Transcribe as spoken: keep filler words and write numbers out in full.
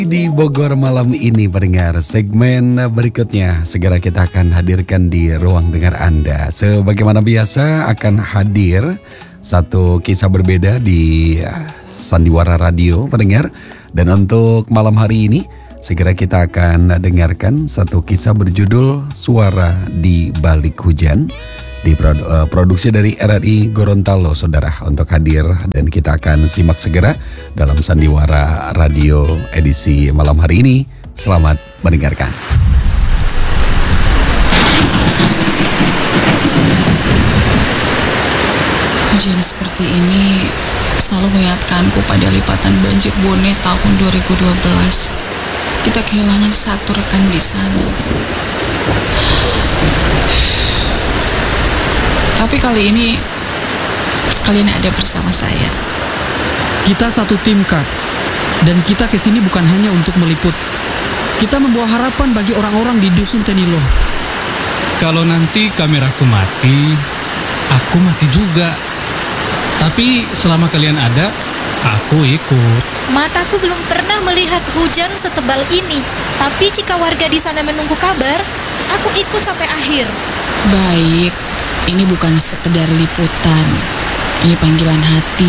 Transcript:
Di Bogor malam ini pendengar, segmen berikutnya segera kita akan hadirkan di ruang dengar Anda. Sebagaimana biasa akan hadir satu kisah berbeda di Sandiwara Radio pendengar. Dan untuk malam hari ini segera kita akan dengarkan satu kisah berjudul Suara di Balik Hujan, diproduksi dari R R I Gorontalo, saudara, untuk hadir, dan kita akan simak segera dalam Sandiwara Radio edisi malam hari ini. Selamat mendengarkan. Hujan seperti ini selalu mengingatkanku pada lipatan banjir Bone tahun dua ribu dua belas. Kita kehilangan satu rekan di sana. Tapi kali ini kalian ada bersama saya. Kita satu tim, Kak. Dan kita kesini bukan hanya untuk meliput. Kita membawa harapan bagi orang-orang di Dusun Tenilo. Kalau nanti kameraku mati, aku mati juga. Tapi selama kalian ada, aku ikut. Mataku belum pernah melihat hujan setebal ini. Tapi jika warga di sana menunggu kabar, aku ikut sampai akhir. Baik, ini bukan sekedar liputan. Ini panggilan hati